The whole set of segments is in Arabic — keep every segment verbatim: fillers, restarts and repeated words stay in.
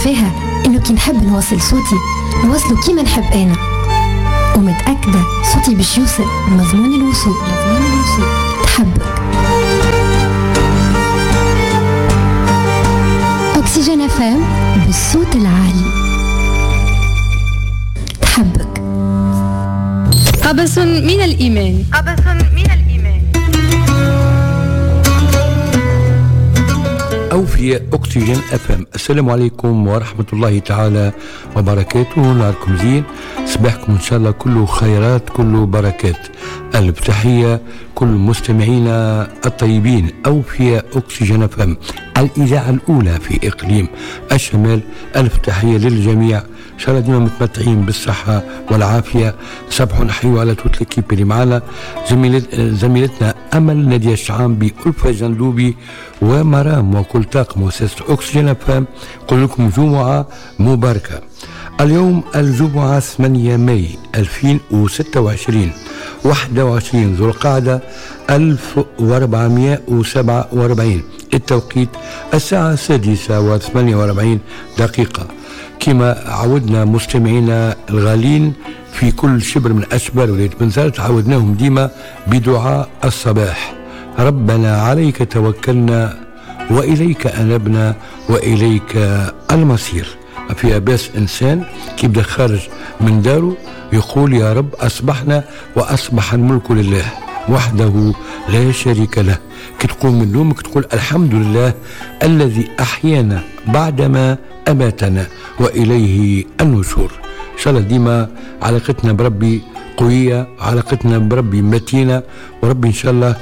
عارفاها إنه كي نحب نوصل صوتي نوصله كيما نحب أنا، ومتأكدة صوتي باش يوصل مضمون الوصول. مضمون الوصول تحبك. أكسجين اف ام بالصوت العالي. تحبك. قبس من الإيمان. قبس من الإيمان. أوفياء أكسجين اف ام. السلام عليكم ورحمة الله تعالى وبركاته. نهاركم زين، صباحكم إن شاء الله كله خيرات كله بركات. ألف تحية كل مستمعينا الطيبين. أوفياء أكسجين اف ام الإذاعة الأولى في إقليم الشمال. ألف تحية للجميع، إن شاء الله ديما متمتعين بالصحة والعافية. صباح نحيو على توت ليكيب اللي معنا، زميلت زميلتنا أمل نادية الشعامبي، ألفة زندوبي ومرام وكل طاقم مؤسسة أكسجين اف ام. نقول لكم جمعة مباركة. اليوم الجمعة ثمانية ماي ألفين وستة وعشرين، واحد وعشرين ذو القعدة ألف وأربعمائة وسبعة وأربعين. التوقيت الساعة السادسة وثمانية وأربعين دقيقة. كما عودنا مستمعينا الغالين في كل شبر من أشبار ولاية بنزرت، عودناهم ديما بدعاء الصباح: ربنا عليك توكلنا وإليك أنبنا وإليك المصير. ما فيها باس إنسان كيبدأ خارج من داره يقول: يا رب أصبحنا وأصبح الملك لله وحده لا شريك له. كي تقوم من نومك تقول: الحمد لله الذي أحيانا بعدما أماتنا وإليه النشور. إن شاء الله ديما علاقتنا بربي قوية، علاقتنا بربي متينة، وربي إن شاء الله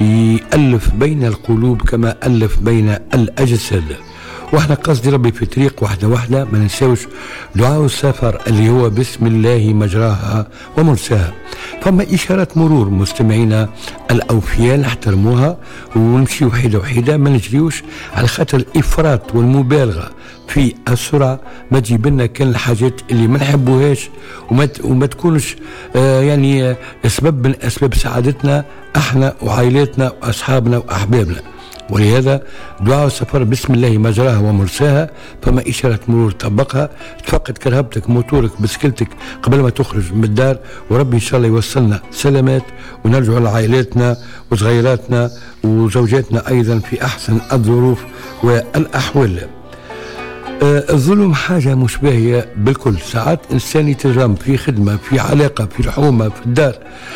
يألف بين القلوب كما ألف بين الأجساد. واحنا قصدي ربي في طريق واحدة واحدة، ما ننساوش دعاء السفر اللي هو بسم الله مجراها ومرساها. فما إشارات مرور مستمعينا الأوفياء نحترموها ونمشي وحيدة وحيدة، ما نجريوش على خاطر الإفراط والمبالغة في السرعة ما تجيب لنا كان الحاجات اللي ما نحبوهاش وما وما تكونش آه يعني سبب من أسباب سعادتنا احنا وعائلاتنا وأصحابنا وأحبابنا. ولهذا دعاء السفر بسم الله مجراها ومرساها. فما إشارة مرور طبقها، تفقد كرهبتك موتورك بسكلتك قبل ما تخرج من الدار، وربي إن شاء الله يوصلنا سلامات ونرجع لعائلاتنا وصغيراتنا وزوجاتنا أيضا في أحسن الظروف والأحوال. آه الظلم حاجة مش باهية بالكل. ساعات إنسان يتظلم في خدمة، في علاقة، في الحومة، في الدار،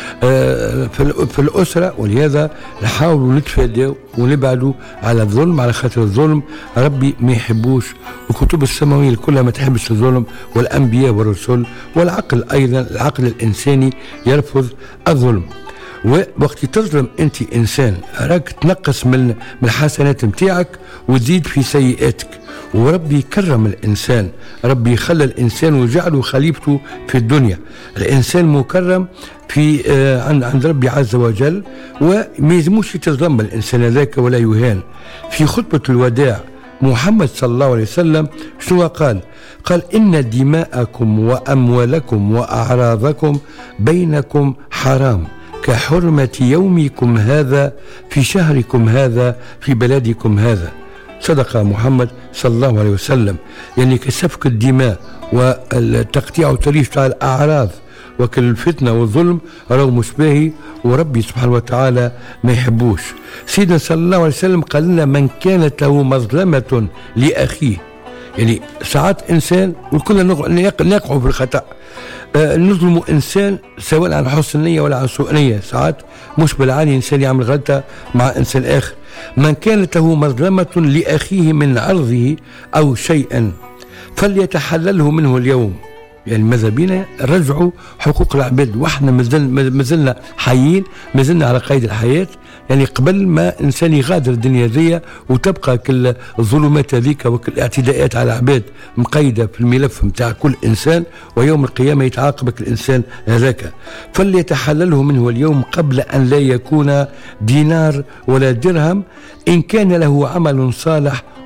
آه في, في الأسرة. ولهذا نحاولوا نتفادوا ونبعدوا على الظلم، على خاطر الظلم ربي ما يحبوش، وكتب السماوية كلها ما تحبش الظلم، والأنبياء والرسل والعقل أيضا، العقل الإنساني يرفض الظلم. ووقت تظلم انت انسان راك تنقص من من الحسنات نتاعك وتزيد في سيئاتك. وربي يكرم الانسان، ربي يخلى الانسان وجعله خليفته في الدنيا. الانسان مكرم في آه عند عند ربي عز وجل، وما يلزموش يتظلم الانسان هذاك ولا يهان. في خطبة الوداع محمد صلى الله عليه وسلم شنو قال؟ قال: إن دماءكم وأموالكم وأعراضكم بينكم حرام كحرمة يومكم هذا في شهركم هذا في بلدكم هذا. صدق محمد صلى الله عليه وسلم. يعني كسفك الدماء والتقطيع والتليف تاع الأعراض وكل الفتنة والظلم راهو مش باهي، وربي سبحانه وتعالى ما يحبوش. سيدنا صلى الله عليه وسلم قال لنا: من كانت له مظلمة لأخيه. يعني ساعات إنسان وكلنا نقع في الخطأ، آه نظلم إنسان سواء عن حسن نية ولا عن سوء نية. ساعات مش بالعاني إنسان يعمل غلطة مع إنسان آخر. من كانت له مظلمة لأخيه من عرضه أو شيئا فليتحلله منه اليوم. يعني ماذا بينا رجعوا حقوق العباد، واحنا مازلنا حيين، مازلنا على قيد الحياة. يعني قبل ما إنسان يغادر الدنيا ذي وتبقى كل الظلمات هذيك وكل الاعتداءات على العباد مقيدة في الملف متاع كل إنسان، ويوم القيامة يتعاقبك الإنسان هذاك. فليتحلله منه اليوم قبل أن لا يكون دينار ولا درهم إن كان له عمل صالح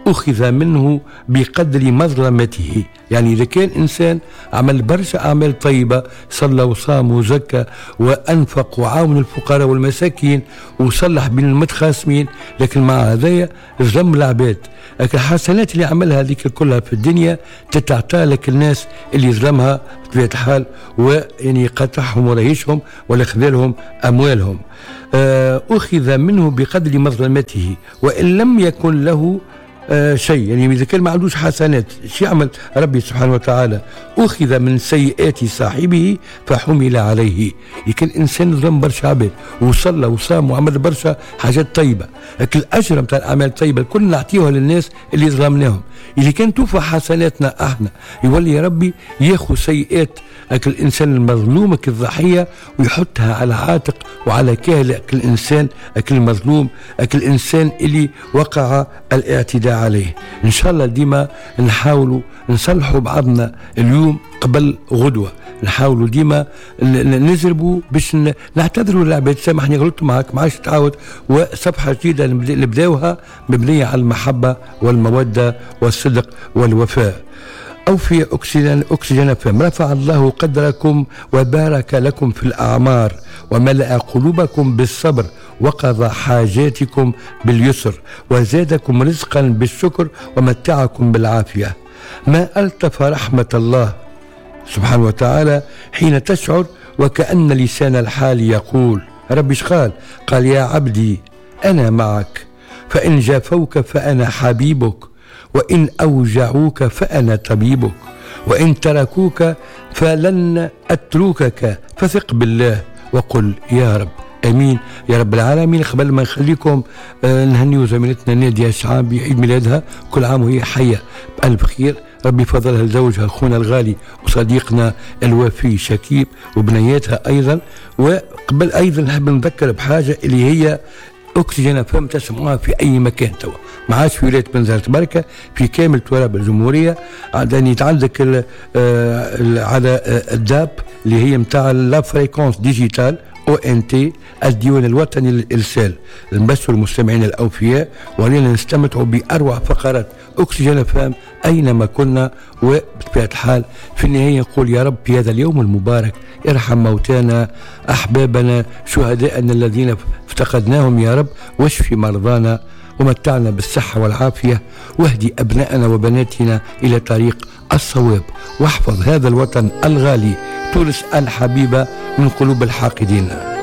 أخذ منه بقدر مظلمته. يعني إذا كان إنسان عمل برشا أعمال طيبة، صلى وصام وزكى وأنفق وعاون الفقراء والمساكين وصلح بين المتخاصمين، لكن مع هذايا ظلم العباد، لكن الحسنات اللي عملها هذيك كلها في الدنيا تتعطى لك الناس اللي ظلمها بطبيعة الحال، ويعني قطعهم ورهيشهم ولا خذلهم أموالهم. أخذ منه بقدر مظلمته وإن لم يكن له آه شيء. يعني إذا كان ما عندوش حسنات شو يعمل ربي سبحانه وتعالى؟ أخذ من سيئات صاحبه فحمل عليه. يمكن إنسان ظلم برشا عباد وصلى وصام وعمل برشا حاجات طيبة، لكن الأجر متاع الأعمال الطيبة الكل نعطيها للناس اللي ظلمناهم. إذا كان توفى حسناتنا احنا يولي يا ربي ياخذ سيئات أكل الإنسان المظلوم أكل الضحية ويحطها على عاتق وعلى كاهل أكل الإنسان أكل المظلوم أكل الإنسان اللي وقع الاعتداء عليه. إن شاء الله ديما نحاولوا نصلحوا بعضنا اليوم قبل غدوة، نحاولوا ديما نزربوا باش نعتذروا للعباد، سامحني غلطت معك ما عادش تعاود، وصفحة جديدة نبداوها مبنية على المحبة والمودة والصدق والوفاء. أو في أكسجين أكسجين فم رفع الله قدركم وبارك لكم في الأعمار وملأ قلوبكم بالصبر وقضى حاجاتكم باليسر وزادكم رزقا بالشكر ومتعكم بالعافية. ما ألطف رحمة الله سبحانه وتعالى حين تشعر وكأن لسان الحال يقول ربي شقال قال يا عبدي أنا معك فإن جافوك فأنا حبيبك وإن أوجعوك فأنا طبيبك وإن تركوك فلن أتركك فثق بالله وقل يا رب امين يا رب العالمين. قبل ما نخليكم آه نهنيو زميلتنا نادية شعبي عيد ميلادها، كل عام وهي حيه بألف خير، ربي فضلها لزوجها اخونا الغالي وصديقنا الوفي شكيب وبنياتها ايضا. وقبل ايضا نحب نذكر بحاجه اللي هي أكسجين فم تسمعوها في أي مكان توا، ما عادش في ولاية بنزرة بركة، في كامل تراب الجمهورية. عندك عندك على الداب اللي هي متاع لا فريكونس ديجيتال او ان تي الديوان الوطني للإرسال، نبثوا المستمعين الأوفياء ولينا نستمتعوا بأروع فقرات أكسجين فام أينما كنا. وبطبيعة الحال في النهاية نقول يا رب في هذا اليوم المبارك ارحم موتانا أحبابنا شهداءنا الذين افتقدناهم يا رب، واشفي مرضانا ومتعنا بالصحة والعافية، واهدي أبنائنا وبناتنا إلى طريق الصواب، واحفظ هذا الوطن الغالي تونس الحبيبة من قلوب الحاقدين.